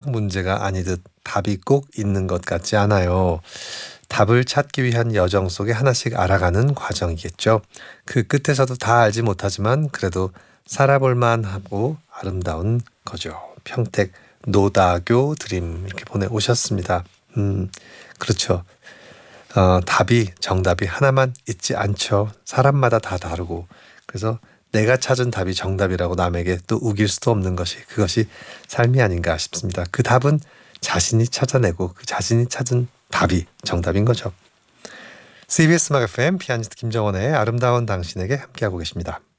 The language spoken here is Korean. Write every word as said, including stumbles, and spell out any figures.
문제가 아니듯 답이 꼭 있는 것 같지 않아요. 답을 찾기 위한 여정 속에 하나씩 알아가는 과정이겠죠. 그 끝에서도 다 알지 못하지만 그래도 살아볼만 하고 아름다운 거죠. 평택 노다교 드림 이렇게 보내오셨습니다. 음, 그렇죠. 어, 답이 정답이 하나만 있지 않죠. 사람마다 다 다르고 그래서 내가 찾은 답이 정답이라고 남에게 또 우길 수도 없는 것이 그것이 삶이 아닌가 싶습니다. 그 답은 자신이 찾아내고 그 자신이 찾은 답이 정답인 거죠. 씨비에스 음악 에프엠 피아니스트 김정원의 아름다운 당신에게 함께하고 계십니다.